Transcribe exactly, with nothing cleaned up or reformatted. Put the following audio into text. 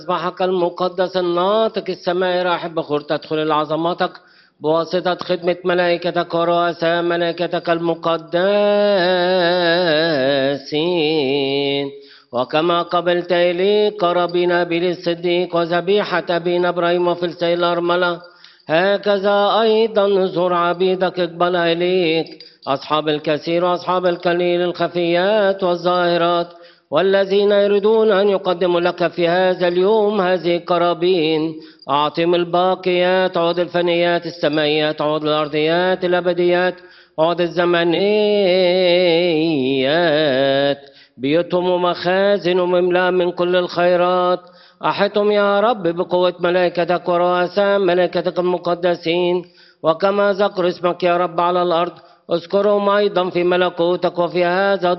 مذبحك المقدس الناطق السماء راحب بخور تدخل العظماتك بواسطة خدمة ملائكتك ورؤساء ملائكتك المقدسين، وكما قبلت إليك قرابين أبي الصديق وذبيحة أبينا إبراهيم وفلسطين الأرملة، هكذا أيضا نزور عبيدك اقبل إليك أصحاب الكثير وأصحاب القليل الخفيات والظاهرات، والذين يريدون أن يقدموا لك في هذا اليوم هذه القرابين. أعطهم الباقيات، عود الفنيات السمائيات، عود الأرضيات الأبديات، عود الزمنيات، بيوتهم ومخازنهم املأ من كل الخيرات. أحطهم يا رب بقوة ملائكتك ورؤساء ملائكتك المقدسين، وكما ذكر اسمك يا رب على الأرض اذكرهم أيضا في ملكوتك وفي هذا